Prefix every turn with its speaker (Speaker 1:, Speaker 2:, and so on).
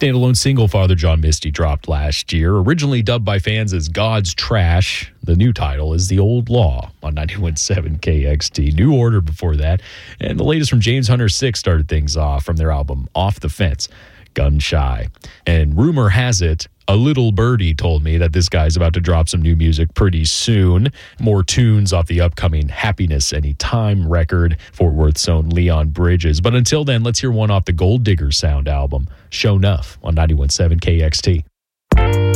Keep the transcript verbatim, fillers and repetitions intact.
Speaker 1: Standalone single Father John Misty dropped last year. Originally dubbed by fans as God's Trash, the new title is The Old Law on ninety-one point seven K X T. New Order before that. And the latest from James Hunter six started things off from their album Off the Fence, Gun Shy. And rumor has it, a little birdie told me that this guy's about to drop some new music pretty soon. More tunes off the upcoming Happiness Anytime record, Fort Worth's own Leon Bridges. But until then, let's hear one off the Gold Digger Sound album, Show Nuff on ninety-one point seven K X T.